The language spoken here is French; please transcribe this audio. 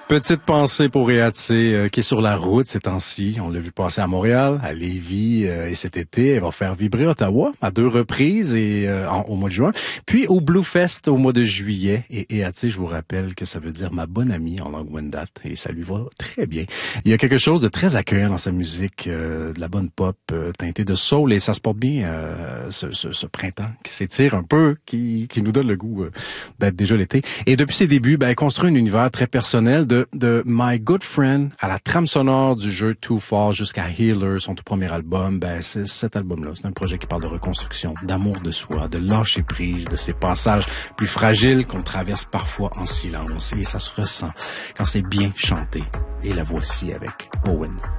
Petite pensée pour Réatsé, qui est sur la route ces temps-ci. On l'a vu passer à Montréal, à Lévis, et cet été, elle va faire vibrer Ottawa à 2 reprises et au mois de juin. Puis au Blue Fest au mois de juillet. Et Réatsé, je vous rappelle que ça veut dire ma bonne amie en langue Wendat, et ça lui va très bien. Il y a quelque chose de très accueillant dans sa musique, de la bonne pop teintée de soul, et ça se porte bien ce printemps qui s'étire un peu, qui nous donne le goût d'être déjà l'été. Et depuis ses débuts, elle construit un univers très personnel de My Good Friend à la trame sonore du jeu Too Far jusqu'à Healer, son tout premier album. C'est cet album-là. C'est un projet qui parle de reconstruction, d'amour de soi, de lâcher prise, de ces passages plus fragiles qu'on traverse parfois en silence. Et ça se ressent quand c'est bien chanté. Et la voici avec Owen.